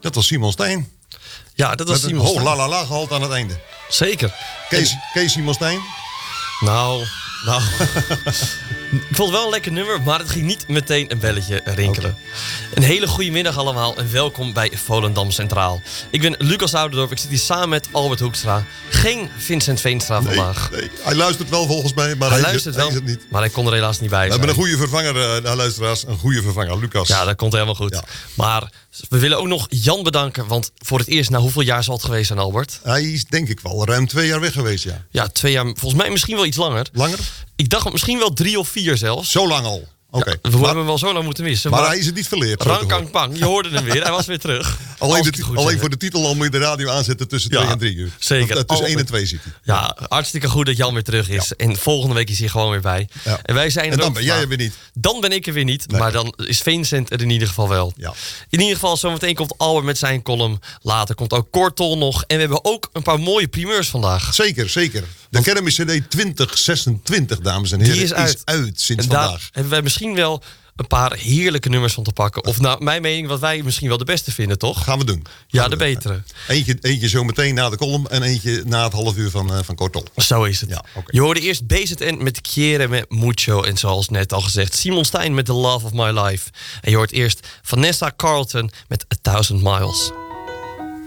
Dat was Simon Stein. Ja, dat was Simon Stein. Met een la la la gehaald aan het einde. Zeker. Kees Simon Stein? Nou. Ik vond het wel een lekker nummer, maar het ging niet meteen een belletje rinkelen. Okay. Een hele goede middag allemaal en welkom bij Volendam Centraal. Ik ben Lucas Ouderdorp, ik zit hier samen met Albert Hoekstra. Geen Vincent Veenstra vandaag. Nee, hij luistert wel volgens mij, maar hij luistert wel, het niet. Maar hij kon er helaas niet bij zijn. We hebben een goede vervanger, luisteraars. Een goede vervanger, Lucas. Ja, dat komt helemaal goed. Ja. Maar we willen ook nog Jan bedanken, want voor het eerst, na hoeveel jaar zal het geweest zijn, Albert? Hij is denk ik wel ruim 2 jaar weg geweest, ja. Ja, 2 jaar, volgens mij misschien wel iets langer. Langer? Ik dacht misschien wel 3 of 4 zelfs. Zo lang al? Oké. Ja, we hebben hem wel zo lang moeten missen. Maar hij is het niet verleerd. Rang Pang, je hoorde hem weer. Hij was weer terug. Alleen voor de titel al moet je de radio aanzetten tussen 2 en 3 uur. Zeker. Tussen 1 en 2 zit hij. Ja, hartstikke goed dat Jan weer terug is. Ja. En volgende week is hij gewoon weer bij. Ja. En wij zijn en dan ben jij er weer niet. Dan ben ik er weer niet. Nee. Maar dan is Vincent er in ieder geval wel. Ja. In ieder geval, zometeen komt Albert met zijn column. Later komt ook Kortol nog. En we hebben ook een paar mooie primeurs vandaag. Zeker, zeker. De Kermis CD 2026, dames en heren, die is uit sinds en vandaag. Daar hebben wij misschien wel een paar heerlijke nummers van te pakken. Of naar mijn mening wat wij misschien wel de beste vinden, toch? Gaan we doen. Ja, de betere. Eentje zo meteen na de column en eentje na het half uur van Kortol. Zo is het. Ja, okay. Je hoorde eerst BZN met Kiere met Mucho. En zoals net al gezegd, Simon Stein met The Love of My Life. En je hoort eerst Vanessa Carlton met 1000 Miles.